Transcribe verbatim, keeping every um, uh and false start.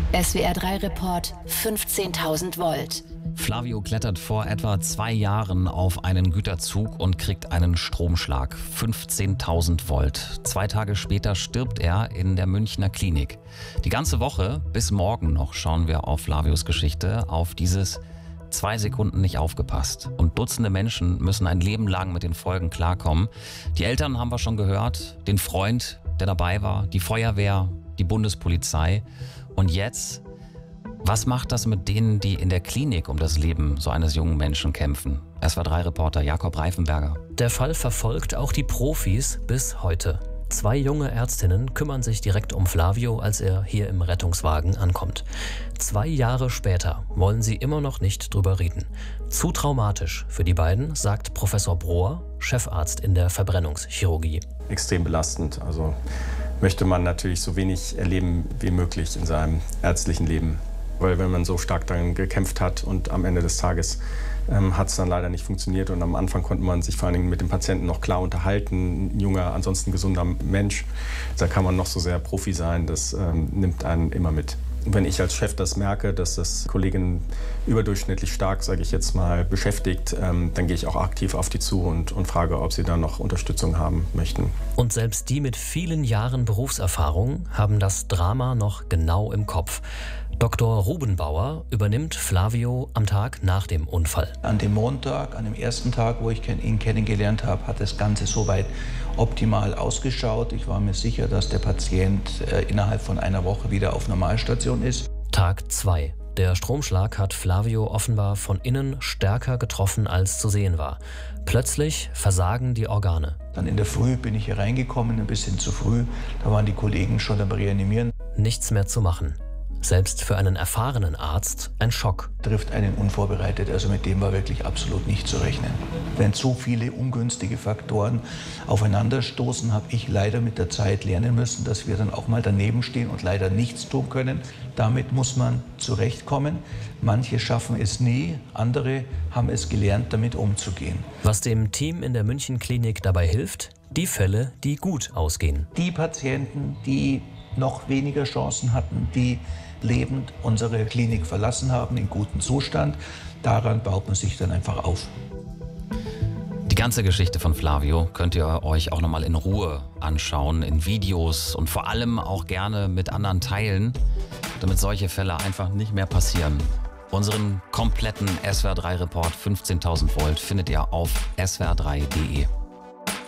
S W R drei Report fünfzehntausend Volt. Flavio klettert vor etwa zwei Jahren auf einen Güterzug und kriegt einen Stromschlag. fünfzehntausend Volt. Zwei Tage später stirbt er in der Münchner Klinik. Die ganze Woche, bis morgen noch, schauen wir auf Flavios Geschichte, auf dieses zwei Sekunden nicht aufgepasst. Und Dutzende Menschen müssen ein Leben lang mit den Folgen klarkommen. Die Eltern haben wir schon gehört, den Freund, der dabei war, die Feuerwehr, die Bundespolizei. Und jetzt, was macht das mit denen, die in der Klinik um das Leben so eines jungen Menschen kämpfen? S W R drei Reporter Jakob Reifenberger. Der Fall verfolgt auch die Profis bis heute. Zwei junge Ärztinnen kümmern sich direkt um Flavio, als er hier im Rettungswagen ankommt. Zwei Jahre später wollen sie immer noch nicht drüber reden. Zu traumatisch für die beiden, sagt Professor Brohr, Chefarzt in der Verbrennungschirurgie. Extrem belastend. Also möchte man natürlich so wenig erleben wie möglich in seinem ärztlichen Leben. Weil wenn man so stark daran gekämpft hat und am Ende des Tages ähm, hat es dann leider nicht funktioniert. Und am Anfang konnte man sich vor allen Dingen mit dem Patienten noch klar unterhalten. Ein junger, ansonsten gesunder Mensch, da kann man noch so sehr Profi sein, das ähm, nimmt einen immer mit. Und wenn ich als Chef das merke, dass das Kolleginnen überdurchschnittlich stark, sage ich jetzt mal, beschäftigt, ähm, dann gehe ich auch aktiv auf die zu und, und frage, ob sie da noch Unterstützung haben möchten. Und selbst die mit vielen Jahren Berufserfahrung haben das Drama noch genau im Kopf. Doktor Rubenbauer übernimmt Flavio am Tag nach dem Unfall. An dem Montag, an dem ersten Tag, wo ich ihn kennengelernt habe, hat das Ganze soweit optimal ausgeschaut. Ich war mir sicher, dass der Patient äh, innerhalb von einer Woche wieder auf Normalstation ist. Tag zwei. Der Stromschlag hat Flavio offenbar von innen stärker getroffen, als zu sehen war. Plötzlich versagen die Organe. Dann in der Früh bin ich hier reingekommen, ein bisschen zu früh. Da waren die Kollegen schon am Reanimieren. Nichts mehr zu machen. Selbst für einen erfahrenen Arzt ein Schock. Trifft einen unvorbereitet, also mit dem war wirklich absolut nicht zu rechnen. Wenn so viele ungünstige Faktoren aufeinanderstoßen, habe ich leider mit der Zeit lernen müssen, dass wir dann auch mal daneben stehen und leider nichts tun können. Damit muss man zurechtkommen. Manche schaffen es nie, andere haben es gelernt, damit umzugehen. Was dem Team in der München-Klinik dabei hilft? Die Fälle, die gut ausgehen. Die Patienten, die noch weniger Chancen hatten, die lebend unsere Klinik verlassen haben, in gutem Zustand. Daran baut man sich dann einfach auf. Die ganze Geschichte von Flavio könnt ihr euch auch nochmal in Ruhe anschauen, in Videos und vor allem auch gerne mit anderen teilen, damit solche Fälle einfach nicht mehr passieren. Unseren kompletten S W R drei Report fünfzehntausend Volt findet ihr auf S W R drei punkt de.